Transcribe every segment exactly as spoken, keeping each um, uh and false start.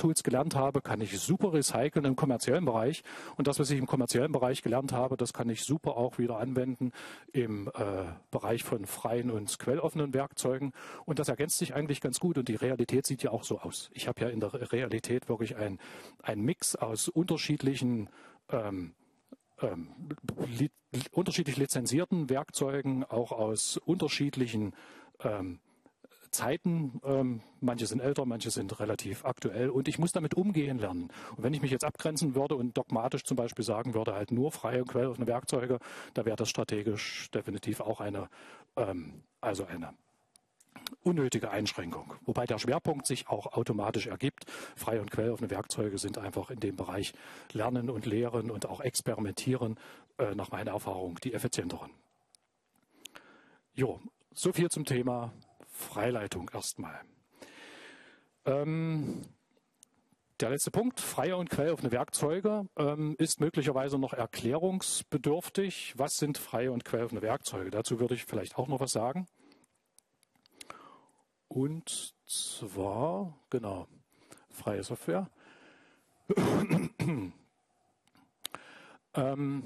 Software-Tools gelernt habe, kann ich super recyceln im kommerziellen Bereich. Und das, was ich im kommerziellen Bereich gelernt habe, das kann ich super auch wieder anwenden im äh, Bereich von freien und quelloffenen Werkzeugen. Und das ergänzt sich eigentlich ganz gut. Und die Realität sieht ja auch so aus. Ich habe ja in der Realität wirklich ein, ein Mix aus unterschiedlichen ähm, ähm, li unterschiedlich lizenzierten Werkzeugen, auch aus unterschiedlichen ähm, Zeiten, ähm, manche sind älter, manche sind relativ aktuell und ich muss damit umgehen lernen. Und wenn ich mich jetzt abgrenzen würde und dogmatisch zum Beispiel sagen würde, halt nur freie und quelloffene Werkzeuge, da wäre das strategisch definitiv auch eine, ähm, also eine unnötige Einschränkung. Wobei der Schwerpunkt sich auch automatisch ergibt. Freie und quelloffene Werkzeuge sind einfach in dem Bereich Lernen und Lehren und auch Experimentieren äh, nach meiner Erfahrung die effizienteren. Jo, so viel zum Thema Freileitung erstmal. Ähm, der letzte Punkt, freie und quelloffene Werkzeuge, ähm, ist möglicherweise noch erklärungsbedürftig. Was sind freie und quelloffene Werkzeuge? Dazu würde ich vielleicht auch noch was sagen. Und zwar, genau, freie Software. ähm,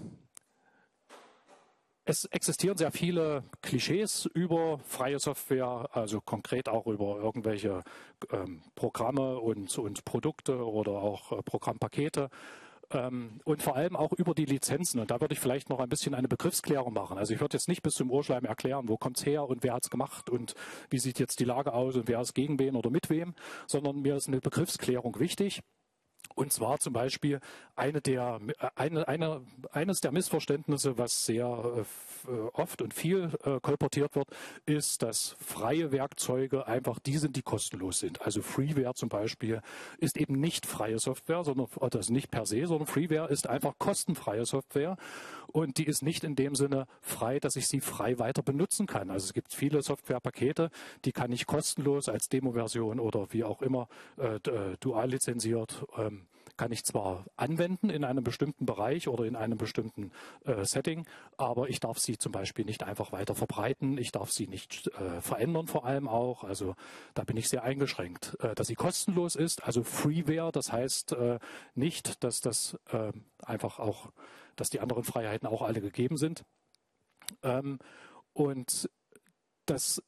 Es existieren sehr viele Klischees über freie Software, also konkret auch über irgendwelche ähm, Programme und, und Produkte oder auch äh, Programmpakete ähm, und vor allem auch über die Lizenzen. Und da würde ich vielleicht noch ein bisschen eine Begriffsklärung machen. Also ich würde jetzt nicht bis zum Ohrschleim erklären, wo kommt es her und wer hat es gemacht und wie sieht jetzt die Lage aus und wer ist gegen wen oder mit wem, sondern mir ist eine Begriffsklärung wichtig. Und zwar zum Beispiel eine der, eine, eine, eines der Missverständnisse, was sehr äh, oft und viel äh, kolportiert wird, ist, dass freie Werkzeuge einfach die sind, die kostenlos sind. Also Freeware zum Beispiel ist eben nicht freie Software, sondern das ist nicht per se, sondern Freeware ist einfach kostenfreie Software und die ist nicht in dem Sinne frei, dass ich sie frei weiter benutzen kann. Also es gibt viele Softwarepakete, die kann ich kostenlos als Demo-Version oder wie auch immer äh, dual lizenziert ähm, kann ich zwar anwenden in einem bestimmten Bereich oder in einem bestimmten äh, Setting, aber ich darf sie zum Beispiel nicht einfach weiter verbreiten, ich darf sie nicht äh, verändern vor allem auch, also da bin ich sehr eingeschränkt. Äh, dass sie kostenlos ist, also Freeware, das heißt äh, nicht, dass das äh, einfach auch, dass die anderen Freiheiten auch alle gegeben sind. Ähm, und das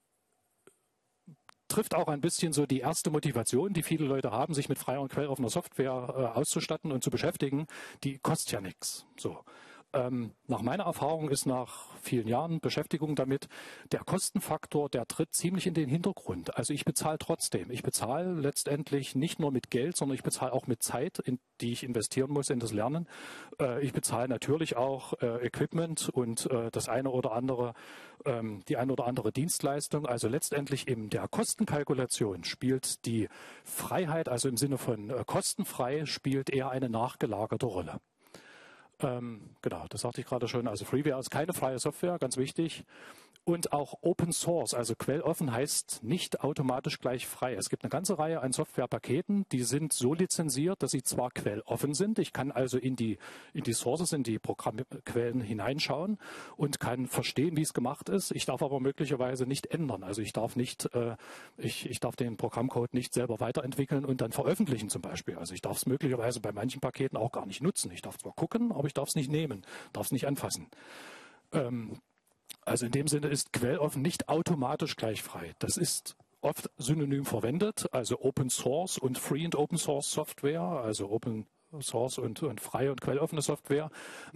trifft auch ein bisschen so die erste Motivation, die viele Leute haben, sich mit freier und quelloffener Software äh, auszustatten und zu beschäftigen. Die kostet ja nichts. So. Ähm, nach meiner Erfahrung ist nach vielen Jahren Beschäftigung damit, der Kostenfaktor, der tritt ziemlich in den Hintergrund. Also ich bezahle trotzdem. Ich bezahle letztendlich nicht nur mit Geld, sondern ich bezahle auch mit Zeit, in die ich investieren muss in das Lernen. Äh, ich bezahle natürlich auch äh, Equipment und äh, das eine oder andere, ähm, die eine oder andere Dienstleistung. Also letztendlich in der Kostenkalkulation spielt die Freiheit, also im Sinne von äh, kostenfrei, spielt eher eine nachgelagerte Rolle. Ähm, genau, das sagte ich gerade schon. Also Freeware ist keine freie Software, ganz wichtig. Und auch Open Source, also quelloffen, heißt nicht automatisch gleich frei. Es gibt eine ganze Reihe an Softwarepaketen, die sind so lizenziert, dass sie zwar quelloffen sind. Ich kann also in die, in die Sources, in die Programmquellen hineinschauen und kann verstehen, wie es gemacht ist. Ich darf aber möglicherweise nicht ändern. Also ich darf nicht, äh, ich, ich darf den Programmcode nicht selber weiterentwickeln und dann veröffentlichen zum Beispiel. Also ich darf es möglicherweise bei manchen Paketen auch gar nicht nutzen. Ich darf zwar gucken, aber ich darf es nicht nehmen, darf es nicht anfassen. Ähm, Also in dem Sinne ist quelloffen nicht automatisch gleich frei. Das ist oft synonym verwendet, also Open Source und Free und Open Source Software, also Open Source und, und freie und quelloffene Software.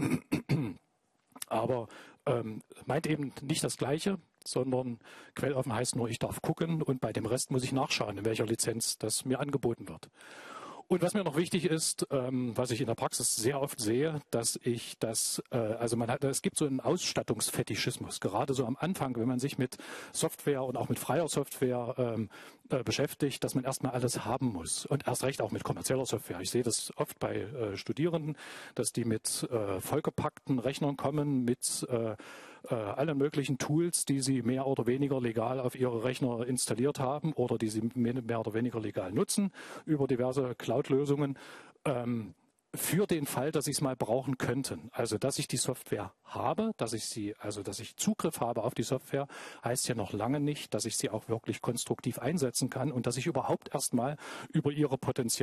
Aber ähm, meint eben nicht das Gleiche, sondern quelloffen heißt nur, ich darf gucken und bei dem Rest muss ich nachschauen, in welcher Lizenz das mir angeboten wird. Und was mir noch wichtig ist, ähm, was ich in der Praxis sehr oft sehe, dass ich das, äh, also man hat, es gibt so einen Ausstattungsfetischismus, gerade so am Anfang, wenn man sich mit Software und auch mit freier Software ähm, äh, beschäftigt, dass man erstmal alles haben muss und erst recht auch mit kommerzieller Software. Ich sehe das oft bei äh, Studierenden, dass die mit äh, vollgepackten Rechnern kommen, mit äh, äh, allen möglichen Tools, die sie mehr oder weniger legal auf ihre Rechner installiert haben oder die sie mehr oder weniger legal nutzen über diverse Cloud-Lösungen, ähm, für den Fall, dass sie es mal brauchen könnten. Also, dass ich die Software habe, dass ich sie, also dass ich Zugriff habe auf die Software, heißt ja noch lange nicht, dass ich sie auch wirklich konstruktiv einsetzen kann und dass ich überhaupt erstmal über ihre Potenziale